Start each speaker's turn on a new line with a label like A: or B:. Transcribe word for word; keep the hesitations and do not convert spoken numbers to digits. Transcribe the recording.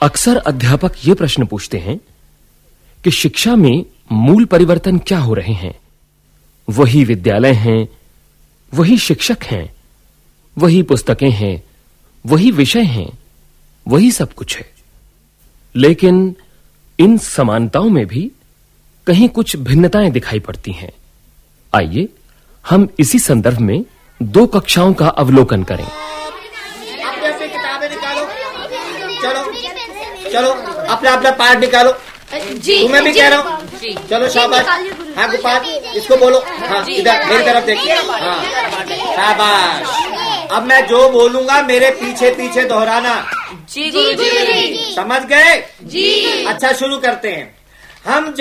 A: अक्सर अध्यापक ये प्रश्न पूछते हैं कि शिक्षा में मूल परिवर्तन क्या हो रहे हैं। वही विद्यालय हैं, वही शिक्षक हैं, वही पुस्तकें हैं, वही विषय हैं, वही सब कुछ है। लेकिन इन समानताओं में भी कहीं कुछ भिन्नताएं दिखाई पड़ती हैं। आइए हम इसी संदर्भ में दो कक्षाओं का अवलोकन करें।
B: अपने अपने किताबें निकालो। चलो चलो अपना अपना पाठ निकालो।
C: जी
B: तुम्हें भी
C: जी,
B: कह रहा हूँ। चलो शाबाश। हाँ गोपाल, इसको बोलो। हाँ इधर मेरी तरफ देखिए। हाँ शाबाश। अब मैं जो बोलूंगा मेरे पीछे पीछे दोहराना।
C: जी गुरुजी।
B: समझ गए?
C: जी।
B: अच्छा शुरू करते हैं। हम